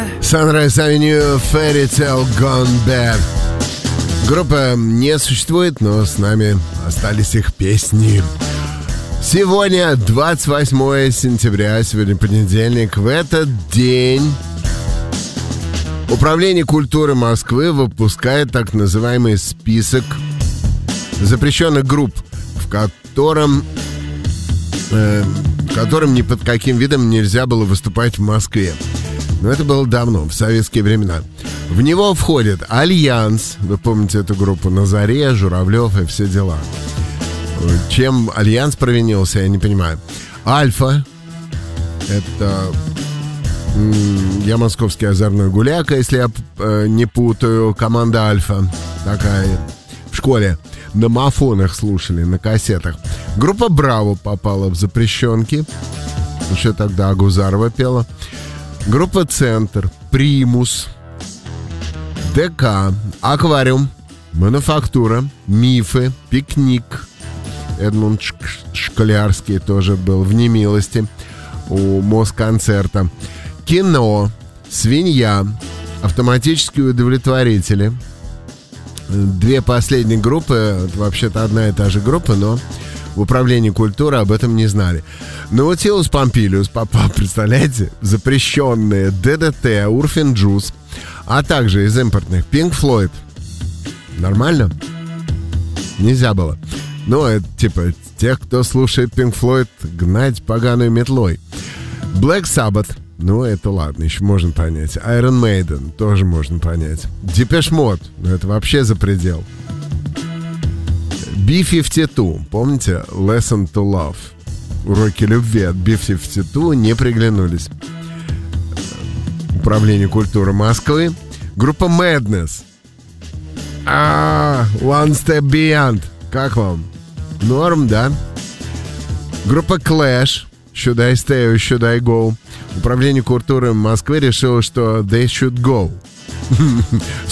Sunrise Avenue, Fairy Tale Gone Bad. Группа не существует, но с нами остались их песни. Сегодня 28 сентября, сегодня понедельник. В этот день Управление культуры Москвы выпускает так называемый список запрещенных групп, в котором ни под каким видом нельзя было выступать в Москве. Но это было давно, в советские времена. В него входит Альянс, вы помните эту группу, на заре, Журавлев и все дела. Чем Альянс провинился, я не понимаю. Альфа, это я московский озорной гуляка, если я не путаю. Команда Альфа такая в школе. На мафонах слушали, на кассетах. Группа Браво попала в запрещенки. Еще тогда Агузарова пела. Группа Центр, Примус, ДК, Аквариум, Мануфактура, Мифы, Пикник. Эдмунд Шклярский тоже был в немилости у Москонцерта. Кино, Свинья, Автоматические удовлетворители. Две последние группы, вообще-то одна и та же группа, но в Управлении культуры об этом не знали. Наутилус Помпилиус попал, представляете, запрещенные ДДТ, Урфин Джуз, а также из импортных Pink Floyd. Нормально? Нельзя было. Ну, это типа тех, кто слушает Pink Floyd, гнать поганой метлой. Black Sabbath, ну это ладно, еще можно понять. Iron Maiden тоже можно понять. Depeche Mode, ну это вообще за предел. B-52, помните? Lesson to Love. Уроки любви от B-52 не приглянулись. Управление культуры Москвы. Группа Madness. One Step Beyond. Как вам? Норм, да? Группа Clash. Should I Stay or Should I Go? Управление культуры Москвы решило, что they should go.